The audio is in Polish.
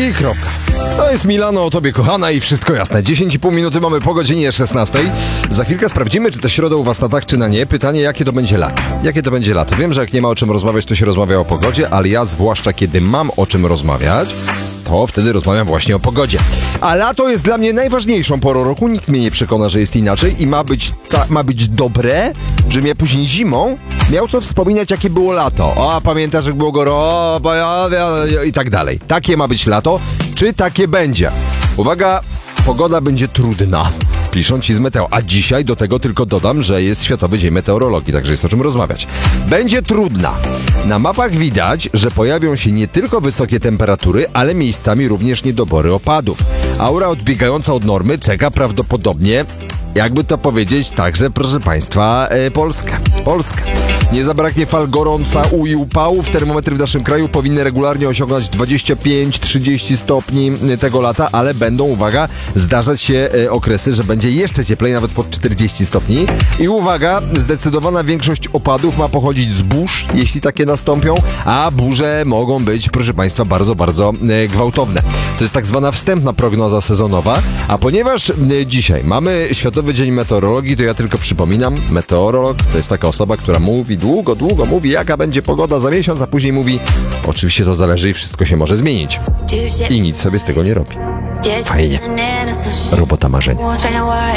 I kropka. To jest Milano, o tobie kochana i wszystko jasne. 10,5 minuty mamy po godzinie 16. Za chwilkę sprawdzimy, czy to środa u was na tak, czy na nie. Pytanie, jakie to będzie lato? Jakie to będzie lato? Wiem, że jak nie ma o czym rozmawiać, to się rozmawia o pogodzie, ale ja zwłaszcza kiedy mam o czym rozmawiać, to wtedy rozmawiam właśnie o pogodzie. A lato jest dla mnie najważniejszą porą roku. Nikt mnie nie przekona, że jest inaczej i ma być dobre, że mnie później zimą miał co wspominać, jakie było lato. A pamiętasz, jak było gorąco i tak dalej. Takie ma być lato. Czy takie będzie? Uwaga, pogoda będzie trudna. Piszą ci z Meteo. A dzisiaj do tego tylko dodam, że jest Światowy Dzień Meteorologii, także jest o czym rozmawiać. Będzie trudna. Na mapach widać, że pojawią się nie tylko wysokie temperatury, ale miejscami również niedobory opadów. Aura odbiegająca od normy czeka prawdopodobnie, jakby to powiedzieć, także, proszę Państwa, Polskę. Nie zabraknie fal gorąca i upałów. Termometry w naszym kraju powinny regularnie osiągnąć 25-30 stopni tego lata, ale będą, uwaga, zdarzać się okresy, że będzie jeszcze cieplej, nawet pod 40 stopni. I uwaga, zdecydowana większość opadów ma pochodzić z burz, jeśli takie nastąpią, a burze mogą być, proszę Państwa, bardzo, bardzo gwałtowne. To jest tak zwana wstępna prognoza sezonowa, a ponieważ dzisiaj mamy Światowy Dzień Meteorologii, to ja tylko przypominam, meteorolog to jest taka osoba, która mówi, długo mówi, jaka będzie pogoda za miesiąc, a później mówi, oczywiście to zależy i wszystko się może zmienić. I nic sobie z tego nie robi. Fajnie. Robota marzeń.